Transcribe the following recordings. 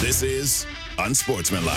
This is Unsportsmanlike.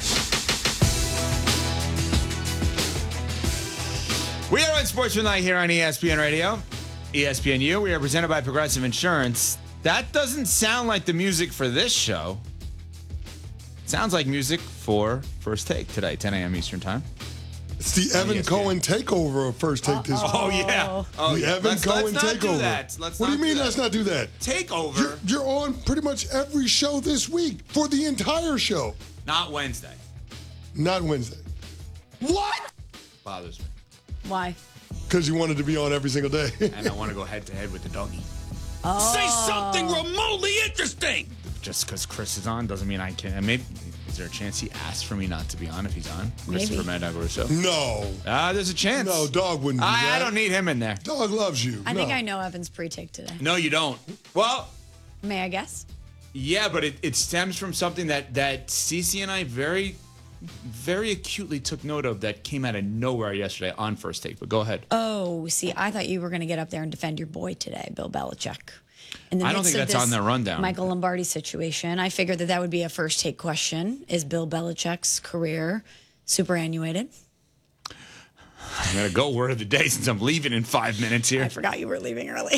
We are Unsportsmanlike here on ESPN Radio, ESPNU. We are presented by Progressive Insurance. That doesn't sound like the music for this show. It sounds like music for First Take today, 10 a.m. Eastern Time. It's the Evan Cohen takeover of First Take this week. Oh, yeah. Oh, the yeah. Evan Cohen let's takeover. Not do that. What do you mean let's not do that? Takeover. You're on pretty much every show this week for the entire show. Not Wednesday. Not Wednesday. What? Bothers me. Why? Because you wanted to be on every single day. And I want to go head-to-head with the doggy. Oh. Say something remotely interesting. Just because Chris is on doesn't mean I can. And maybe is there a chance he asked for me not to be on if he's on? Maybe. Christopher Mad-Dog-Russo? No. There's a chance. No, Dog wouldn't do that. I don't need him in there. Dog loves you. I think I know Evan's pre-take today. No, you don't. Well, May I guess? yeah, but it stems from something that Cece and I very, very acutely took note of that came out of nowhere yesterday on First Take. But go ahead. Oh, see, I thought you were going to get up there and defend your boy today, Bill Belichick. In the I don't midst think of that's this on their rundown. Michael Lombardi situation, I figured that would be a First Take question. Is Bill Belichick's career superannuated? I'm going to go word of the day since I'm leaving in 5 minutes here. I forgot you were leaving early.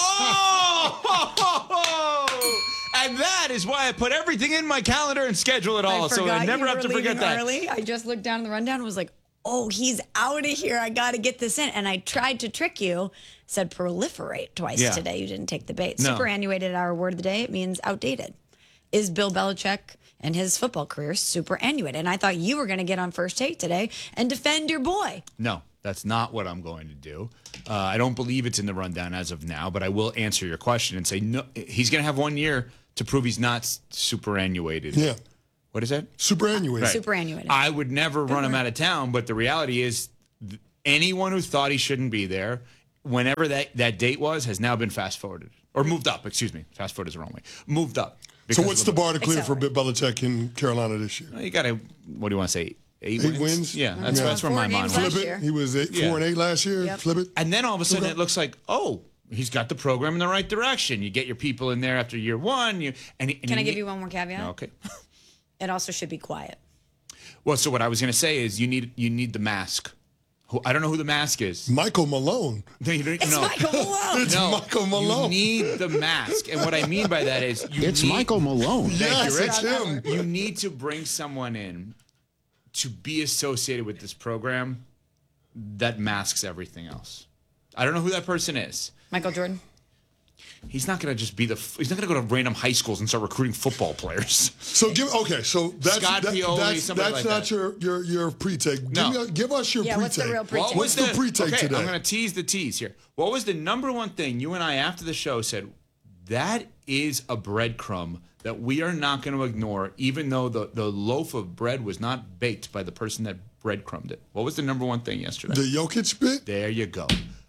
Oh! And that is why I put everything in my calendar and schedule it all, so I never have to forget that. Early. I just looked down the rundown and was like, oh, he's out of here. I got to get this in. And I tried to trick you, said proliferate twice today. You didn't take the bait. No. Superannuated, our word of the day, it means outdated. Is Bill Belichick and his football career superannuated? And I thought you were going to get on First Take today and defend your boy. No, that's not what I'm going to do. I don't believe it's in the rundown as of now, but I will answer your question and say no. He's going to have 1 year to prove he's not superannuated. Yeah. What is that? Superannuated. Right. Superannuated. I would never run him out of town, but the reality is anyone who thought he shouldn't be there, whenever that date was, has now been fast-forwarded. Or moved up, excuse me. Fast-forward is the wrong way. Moved up. So what's the bar to clear for Accelerate. Bill Belichick in Carolina this year? You got to, what do you want to say, 8 8 wins? Yeah, that's where Four my mind games went. last Flip year. it. He was 4 Yeah. and 8 last year. Yep. Flip it. And then all of a sudden it looks like, oh, he's got the program in the right direction. You get your people in there after year one. Can I give you one more caveat? No, okay. It also should be quiet. Well, so what I was going to say is you need the mask. I don't know who the mask is. Michael Malone. No, you don't, It's no. Michael Malone. It's No, Michael Malone. You need the mask. And what I mean by that is It's Michael Malone. Yes, Rich. it's him. You need to bring someone in to be associated with this program that masks everything else. I don't know who that person is. Michael Jordan. He's not going to just be he's not going to go to random high schools and start recruiting football players. So so that's Scott Pioli, somebody like not that. your pre-take. No. Give us your Yeah, pre-take. what's the real pre-take? What's the pre-take okay, today? I'm going to tease the tease here. What was the number one thing you and I after the show said, that is a breadcrumb that we are not going to ignore, even though the loaf of bread was not baked by the person that breadcrumbed it? What was the number one thing yesterday? The Jokic bit? There you go.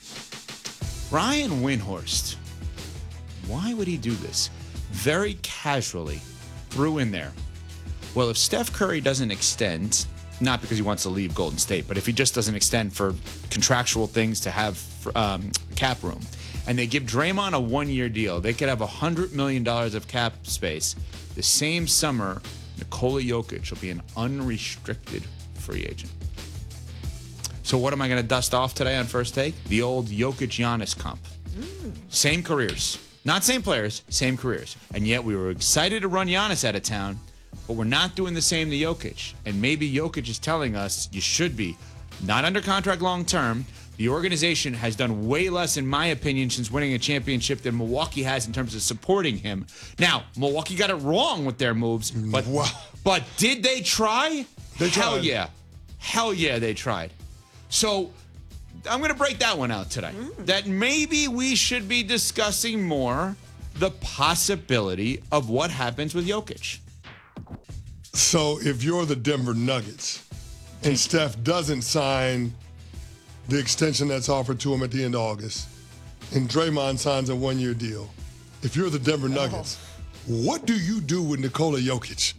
Brian Windhorst. Why would he do this? Very casually threw in there, well, if Steph Curry doesn't extend, not because he wants to leave Golden State, but if he just doesn't extend for contractual things to have cap room, and they give Draymond a 1-year deal, they could have $100 million of cap space. The same summer, Nikola Jokic will be an unrestricted free agent. So what am I going to dust off today on First Take? The old Jokic-Giannis comp. Same careers. Not same players, same careers. And yet we were excited to run Giannis out of town, but we're not doing the same to Jokic. And maybe Jokic is telling us you should be. Not under contract long term. The organization has done way less, in my opinion, since winning a championship than Milwaukee has in terms of supporting him. Now, Milwaukee got it wrong with their moves, but but did they try? Hell tried. yeah. Hell yeah, they tried. So I'm going to break that one out today. That maybe we should be discussing more the possibility of what happens with Jokic. So if you're the Denver Nuggets and Steph doesn't sign the extension that's offered to him at the end of August, and Draymond signs a 1-year deal, if you're the Denver Nuggets, what do you do with Nikola Jokic?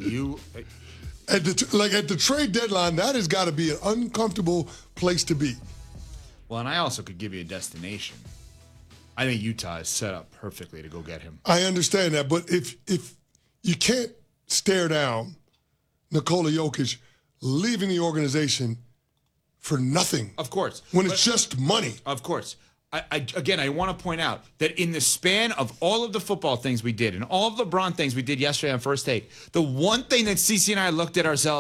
At the trade deadline, that has got to be an uncomfortable place to be. Well, and I also could give you a destination. I think Utah is set up perfectly to go get him. I understand that, but if you can't stare down Nikola Jokic leaving the organization for nothing. Of course. When it's just money. Of course. I want to point out that in the span of all of the football things we did and all of the LeBron things we did yesterday on First Take, the one thing that CC and I looked at each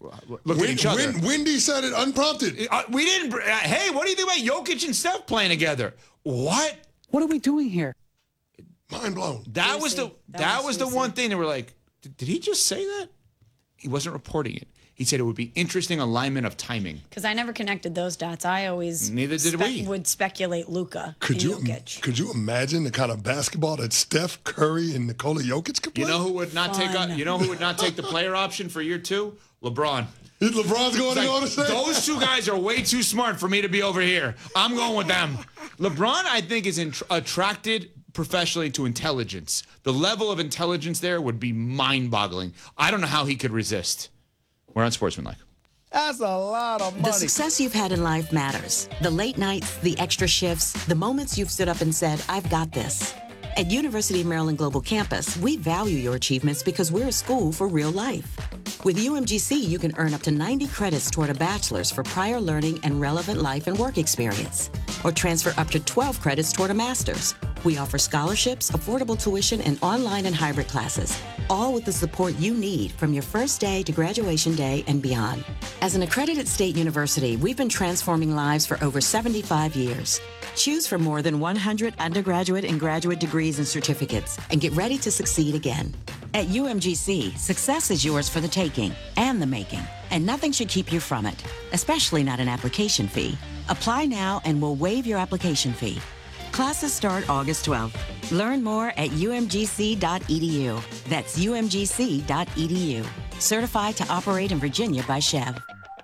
other. Wendy said it unprompted. We didn't. Hey, what do you think about Jokic and Steph playing together? What? What are we doing here? Mind blown. That was the one thing that we're like, did he just say that? He wasn't reporting it. He said it would be interesting alignment of timing. Because I never connected those dots. I always would speculate Luka and Jokic. Could you imagine the kind of basketball that Steph Curry and Nikola Jokic could play? You know who would not take the player option for year 2? LeBron. LeBron's going to go to say those two guys are way too smart for me to be over here. I'm going with them. LeBron, I think, is attracted professionally to intelligence. The level of intelligence there would be mind-boggling. I don't know how he could resist. We're on Sportsmanlike. That's a lot of money. The success you've had in life matters. The late nights, the extra shifts, the moments you've stood up and said, I've got this. At University of Maryland Global Campus, we value your achievements because we're a school for real life. With UMGC, you can earn up to 90 credits toward a bachelor's for prior learning and relevant life and work experience, or transfer up to 12 credits toward a master's. We offer scholarships, affordable tuition, and online and hybrid classes, all with the support you need from your first day to graduation day and beyond. As an accredited state university, we've been transforming lives for over 75 years. Choose from more than 100 undergraduate and graduate degrees and certificates, and get ready to succeed again. At UMGC, success is yours for the taking and the making, and nothing should keep you from it, especially not an application fee. Apply now and we'll waive your application fee. Classes start August 12th. Learn more at umgc.edu. That's umgc.edu. Certified to operate in Virginia by Chev.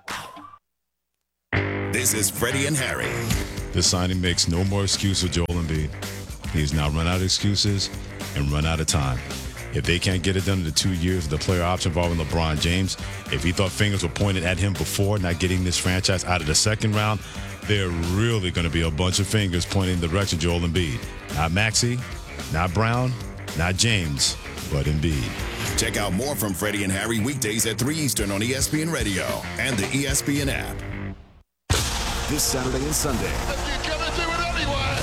This is Freddie and Harry. This signing makes no more excuse for Joel Embiid. He's now run out of excuses and run out of time. If they can't get it done in the 2 years of the player option involving LeBron James, if he thought fingers were pointed at him before not getting this franchise out of the second round, there are really going to be a bunch of fingers pointing in the direction of Joel Embiid. Not Maxey, not Brown, not James, but Embiid. Check out more from Freddie and Harry weekdays at 3 Eastern on ESPN Radio and the ESPN app. This Saturday and Sunday. You're gonna do it anyway.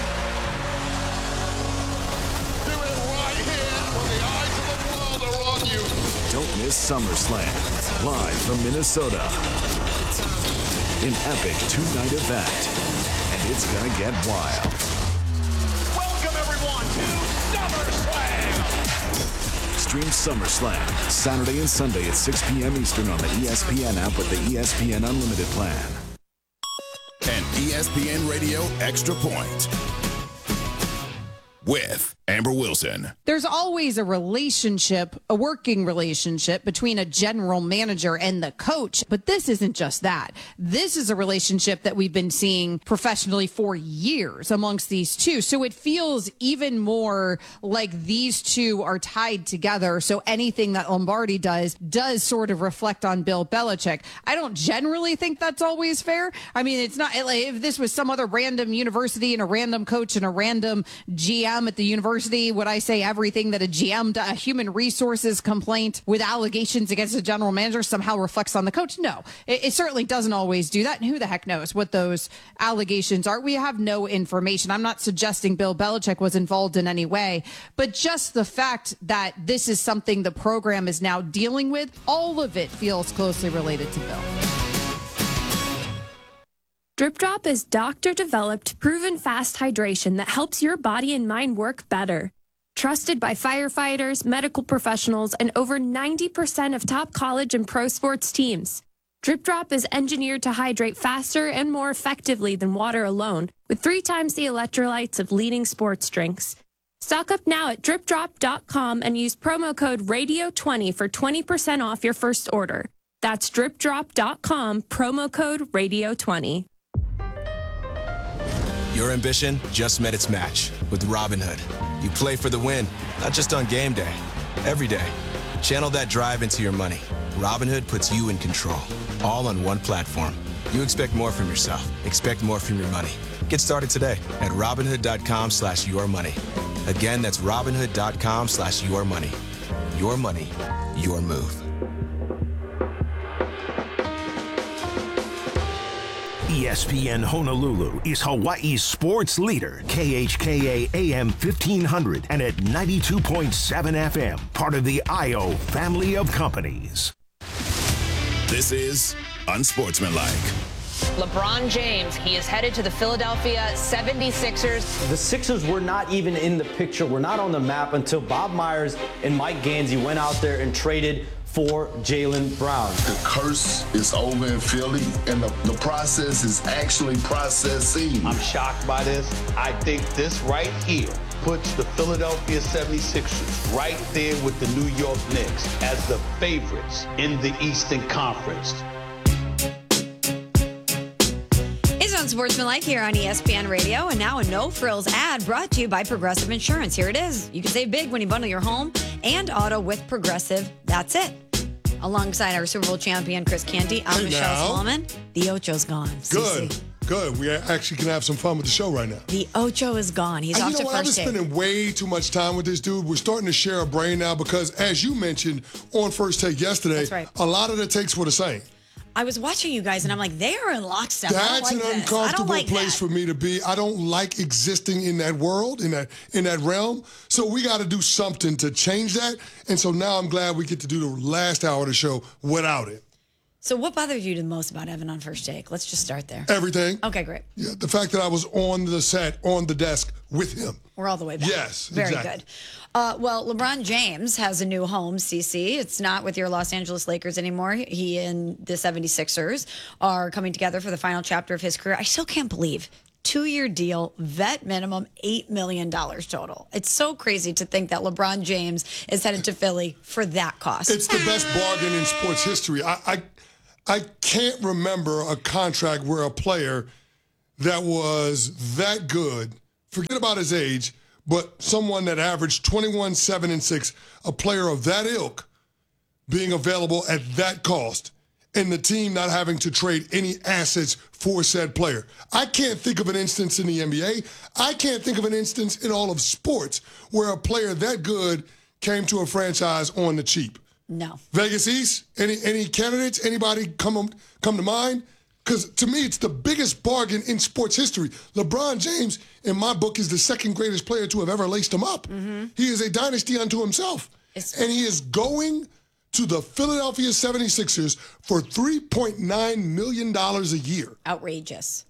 Do it right here when the eyes of the world are on you. Don't miss SummerSlam, live from Minnesota. An epic two-night event, and it's gonna get wild. Welcome everyone to SummerSlam. Stream SummerSlam Saturday and Sunday at 6 p.m. Eastern on the ESPN app with the ESPN Unlimited plan. And ESPN Radio Extra Point with Amber Wilson. There's always a relationship, a working relationship between a general manager and the coach, but this isn't just that. This is a relationship that we've been seeing professionally for years amongst these two. So it feels even more like these two are tied together. So anything that Lombardi does sort of reflect on Bill Belichick. I don't generally think that's always fair. I mean, it's not like if this was some other random university and a random coach and a random GM at the university, would I say everything that a GM, a human resources complaint with allegations against a general manager somehow reflects on the coach? No, it certainly doesn't always do that. And who the heck knows what those allegations are? We have no information. I'm not suggesting Bill Belichick was involved in any way, but just the fact that this is something the program is now dealing with, all of it feels closely related to Bill. Drip Drop is doctor-developed, proven fast hydration that helps your body and mind work better. Trusted by firefighters, medical professionals, and over 90% of top college and pro sports teams. Drip Drop is engineered to hydrate faster and more effectively than water alone, with 3 times the electrolytes of leading sports drinks. Stock up now at dripdrop.com and use promo code RADIO20 for 20% off your first order. That's dripdrop.com, promo code RADIO20. Your ambition just met its match with Robinhood. You play for the win, not just on game day, every day. Channel that drive into your money. Robinhood puts you in control, all on one platform. You expect more from yourself. Expect more from your money. Get started today at Robinhood.com/yourmoney. Again, that's Robinhood.com/yourmoney. Your money, your move. ESPN Honolulu is Hawaii's sports leader, KHKA AM 1500 and at 92.7 FM, part of the IO family of companies. This is Unsportsmanlike. LeBron James, he is headed to the Philadelphia 76ers. The Sixers were not even in the picture, were not on the map until Bob Myers and Mike Gansey went out there and traded for Jaylen Brown. The curse is over in Philly, and the process is actually processing. I'm shocked by this. I think this right here puts the Philadelphia 76ers right there with the New York Knicks as the favorites in the Eastern Conference. It's Unsportsmanlike here on ESPN Radio, and now a no-frills ad brought to you by Progressive Insurance. Here it is. You can save big when you bundle your home and auto with Progressive. That's it. Alongside our Super Bowl champion, Chris Canty, I'm Michelle Solomon. The Ocho's gone. Good. Good. We actually can have some fun with the show right now. The Ocho is gone. He's off to first I've been spending way too much time with this dude. We're starting to share a brain now because, as you mentioned on First Take yesterday, That's right. a lot of the takes were the same. I was watching you guys, and I'm like, they are in lockstep. That's I don't like an uncomfortable place that. for me to be. I don't like existing in that world, in that realm. So we got to do something to change that. And so now I'm glad we get to do the last hour of the show without it. So what bothered you the most about Evan on First Take? Let's just start there. Everything. Okay, great. Yeah, the fact that I was on the set, on the desk with him. We're all the way back. Yes, Very exactly. good. Well, LeBron James has a new home, CC. It's not with your Los Angeles Lakers anymore. He and the 76ers are coming together for the final chapter of his career. I still can't believe. 2-year deal, vet minimum, $8 million total. It's so crazy to think that LeBron James is headed to Philly for that cost. It's the best bargain in sports history. I can't remember a contract where a player that was that good, forget about his age, but someone that averaged 21, 7, and 6, a player of that ilk being available at that cost, and the team not having to trade any assets for said player. I can't think of an instance in the NBA. I can't think of an instance in all of sports where a player that good came to a franchise on the cheap. No. Vegas East? Any candidates? Anybody come to mind? Because to me, it's the biggest bargain in sports history. LeBron James, in my book, is the second greatest player to have ever laced him up. Mm-hmm. He is a dynasty unto himself. And he is going to the Philadelphia 76ers for $3.9 million a year. Outrageous.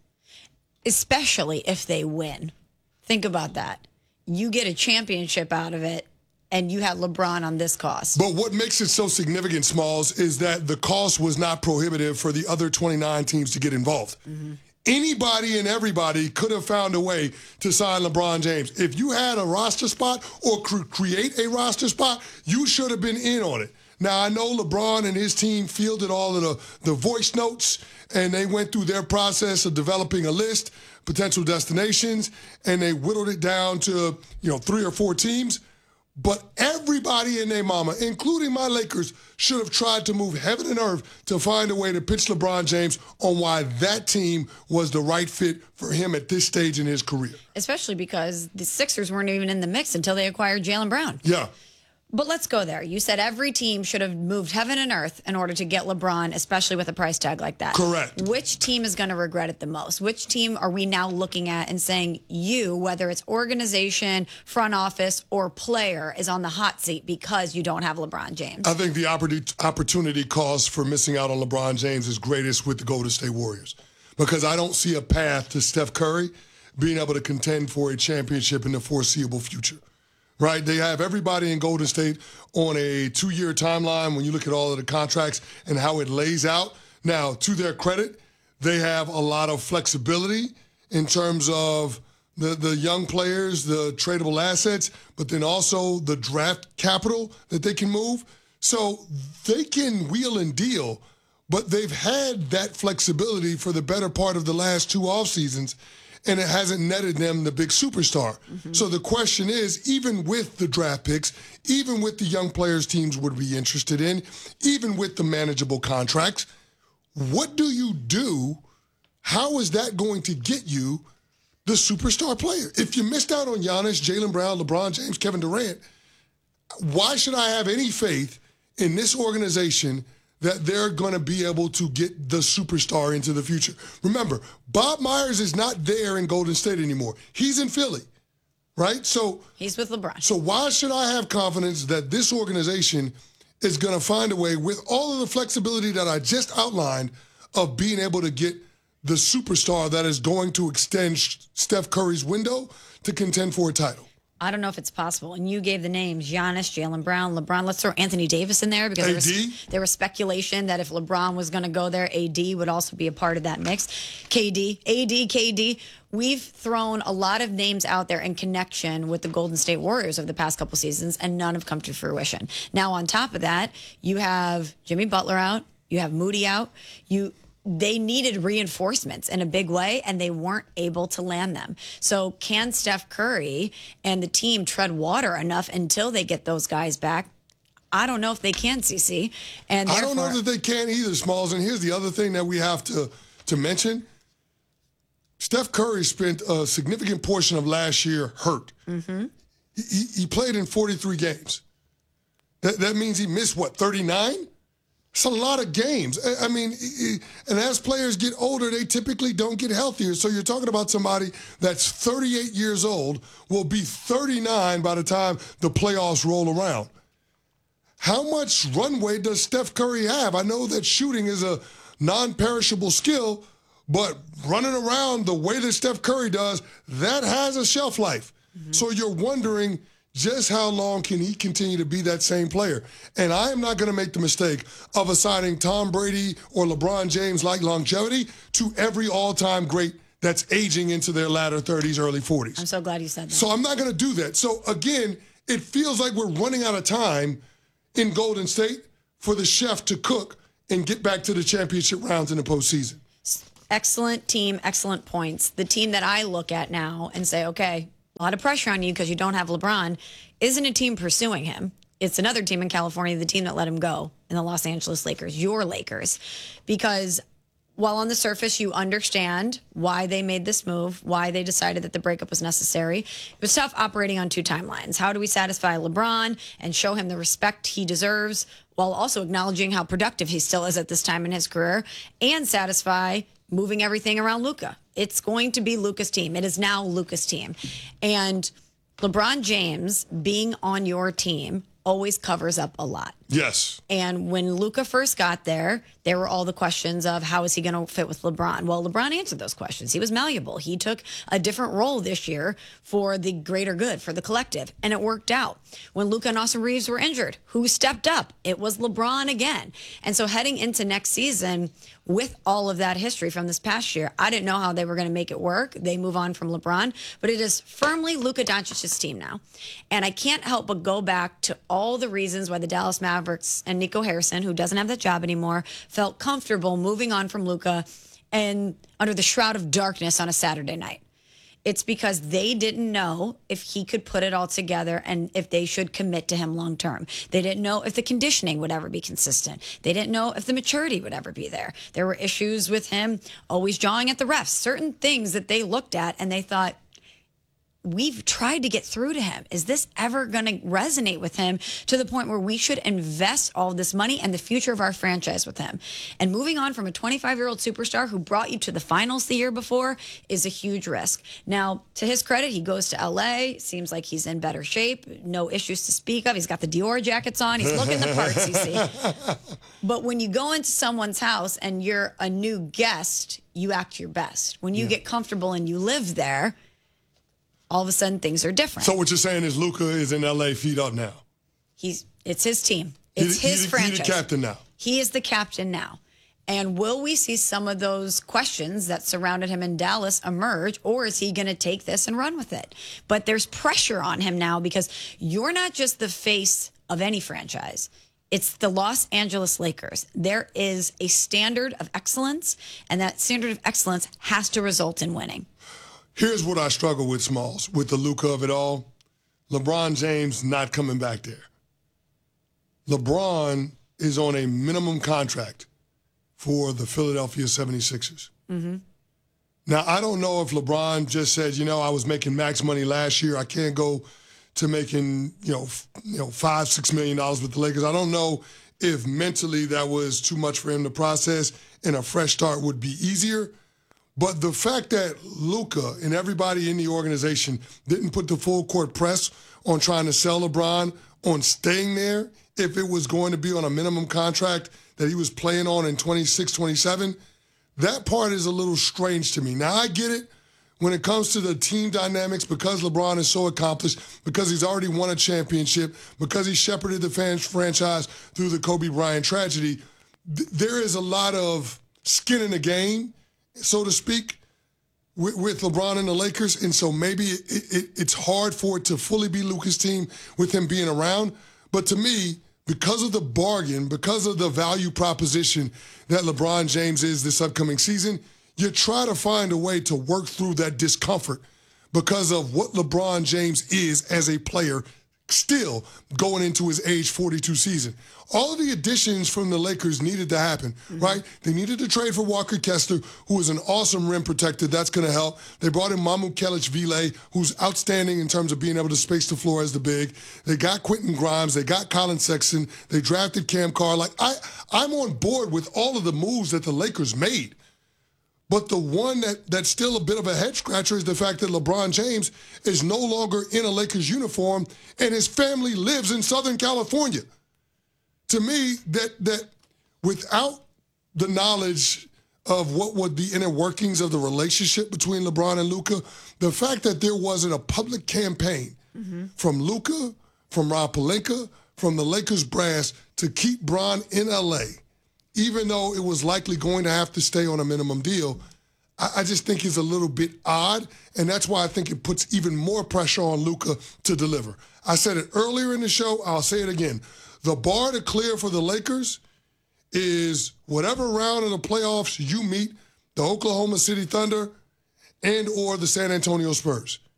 Especially if they win. Think about that. You get a championship out of it, and you had LeBron on this cost. But what makes it so significant, Smalls, is that the cost was not prohibitive for the other 29 teams to get involved. Mm-hmm. Anybody and everybody could have found a way to sign LeBron James. If you had a roster spot or create a roster spot, you should have been in on it. Now, I know LeBron and his team fielded all of the voice notes, and they went through their process of developing a list, potential destinations, and they whittled it down to 3 or 4 teams. But everybody and their mama, including my Lakers, should have tried to move heaven and earth to find a way to pitch LeBron James on why that team was the right fit for him at this stage in his career. Especially because the Sixers weren't even in the mix until they acquired Jaylen Brown. Yeah. But let's go there. You said every team should have moved heaven and earth in order to get LeBron, especially with a price tag like that. Correct. Which team is going to regret it the most? Which team are we now looking at and saying you, whether it's organization, front office, or player, is on the hot seat because you don't have LeBron James? I think the opportunity cost for missing out on LeBron James is greatest with the Golden State Warriors, because I don't see a path to Steph Curry being able to contend for a championship in the foreseeable future. Right? They have everybody in Golden State on a 2-year timeline when you look at all of the contracts and how it lays out. Now, to their credit, they have a lot of flexibility in terms of the young players, the tradable assets, but then also the draft capital that they can move. So they can wheel and deal, but they've had that flexibility for the better part of the last 2 off seasons, and it hasn't netted them the big superstar. Mm-hmm. So the question is, even with the draft picks, even with the young players teams would be interested in, even with the manageable contracts, what do you do? How is that going to get you the superstar player? If you missed out on Giannis, Jaylen Brown, LeBron James, Kevin Durant, why should I have any faith in this organization that they're going to be able to get the superstar into the future? Remember, Bob Myers is not there in Golden State anymore. He's in Philly, right? So he's with LeBron. So why should I have confidence that this organization is going to find a way, with all of the flexibility that I just outlined, of being able to get the superstar that is going to extend Steph Curry's window to contend for a title? I don't know if it's possible. And you gave the names: Giannis, Jaylen Brown, LeBron. Let's throw Anthony Davis in there, because there was speculation that if LeBron was going to go there, AD would also be a part of that mix. KD. We've thrown a lot of names out there in connection with the Golden State Warriors over the past couple seasons, and none have come to fruition. Now, on top of that, you have Jimmy Butler out. You have Moody out. They needed reinforcements in a big way, and they weren't able to land them. So can Steph Curry and the team tread water enough until they get those guys back? I don't know if they can, CC. And I don't know that they can either, Smalls. And here's the other thing that we have to mention. Steph Curry spent a significant portion of last year hurt. Mm-hmm. He played in 43 games. That means he missed, 39? It's a lot of games. I mean, and as players get older, they typically don't get healthier. So you're talking about somebody that's 38 years old, will be 39 by the time the playoffs roll around. How much runway does Steph Curry have? I know that shooting is a non-perishable skill, but running around the way that Steph Curry does, that has a shelf life. Mm-hmm. So you're wondering, just how long can he continue to be that same player? And I am not going to make the mistake of assigning Tom Brady or LeBron James like longevity to every all-time great that's aging into their latter 30s, early 40s. I'm so glad you said that. So I'm not going to do that. So again, it feels like we're running out of time in Golden State for the chef to cook and get back to the championship rounds in the postseason. Excellent team, excellent points. The team that I look at now and say, okay, a lot of pressure on you because you don't have LeBron, isn't a team pursuing him. It's another team in California, the team that let him go, in the Los Angeles Lakers, your Lakers. Because while on the surface you understand why they made this move, why they decided that the breakup was necessary, it was tough operating on two timelines. How do we satisfy LeBron and show him the respect he deserves while also acknowledging how productive he still is at this time in his career, and satisfy moving everything around Luka? It's going to be Luka's team. It is now Luka's team. And LeBron James being on your team always covers up a lot. Yes. And when Luka first got there were all the questions of how is he going to fit with LeBron? Well, LeBron answered those questions. He was malleable. He took a different role this year for the greater good, for the collective, and it worked out. When Luka and Austin Reeves were injured, who stepped up? It was LeBron again. And so heading into next season, with all of that history from this past year, I didn't know how they were going to make it work. They move on from LeBron, but it is firmly Luka Doncic's team now. And I can't help but go back to all the reasons why the Dallas Mavericks and Nico Harrison, who doesn't have that job anymore, felt comfortable moving on from Luka and under the shroud of darkness on a Saturday night. It's because they didn't know if he could put it all together and if they should commit to him long term. They didn't know if the conditioning would ever be consistent. They didn't know if the maturity would ever be there. There were issues with him always jawing at the refs, certain things that they looked at and they thought, we've tried to get through to him. Is this ever going to resonate with him to the point where we should invest all this money and the future of our franchise with him? And moving on from a 25-year-old superstar who brought you to the finals the year before is a huge risk. Now, to his credit, he goes to L.A. Seems like he's in better shape. No issues to speak of. He's got the Dior jackets on. He's looking the parts, you see. But when you go into someone's house and you're a new guest, you act your best. When you get comfortable and you live there, all of a sudden things are different. So what you're saying is Luka is in L.A. feet up now. It's his team. It's his franchise. He's the captain now. He is the captain now. And will we see some of those questions that surrounded him in Dallas emerge, or is he going to take this and run with it? But there's pressure on him now because you're not just the face of any franchise. It's the Los Angeles Lakers. There is a standard of excellence, and that standard of excellence has to result in winning. Here's what I struggle with, Smalls, with the Luka of it all. LeBron James not coming back there. LeBron is on a minimum contract for the Philadelphia 76ers. Mm-hmm. Now, I don't know if LeBron just said, I was making max money last year. I can't go to making, $5-6 million with the Lakers. I don't know if mentally that was too much for him to process and a fresh start would be easier. But the fact that Luka and everybody in the organization didn't put the full court press on trying to sell LeBron on staying there if it was going to be on a minimum contract that he was playing on in 26, 27, that part is a little strange to me. Now, I get it when it comes to the team dynamics because LeBron is so accomplished, because he's already won a championship, because he shepherded the franchise through the Kobe Bryant tragedy. There is a lot of skin in the game, so to speak, with LeBron and the Lakers, and so maybe it's hard for it to fully be Luka's team with him being around. But to me, because of the bargain, because of the value proposition that LeBron James is this upcoming season, you try to find a way to work through that discomfort because of what LeBron James is as a player still going into his age 42 season. All of the additions from the Lakers needed to happen, right? They needed to trade for Walker Kessler, who is an awesome rim protector. That's going to help. They brought in Mamu Kellich-Vile, who's outstanding in terms of being able to space the floor as the big. They got Quentin Grimes. They got Colin Sexton. They drafted Cam Carr. I'm on board with all of the moves that the Lakers made. But the one that's still a bit of a head-scratcher is the fact that LeBron James is no longer in a Lakers uniform and his family lives in Southern California. To me, that without the knowledge of what would the inner workings of the relationship between LeBron and Luka, the fact that there wasn't a public campaign from Luka, from Rob Pelinka, from the Lakers brass to keep Bron in L.A., even though it was likely going to have to stay on a minimum deal, I just think is a little bit odd, and that's why I think it puts even more pressure on Luka to deliver. I said it earlier in the show, I'll say it again. The bar to clear for the Lakers is whatever round of the playoffs you meet, the Oklahoma City Thunder and or the San Antonio Spurs.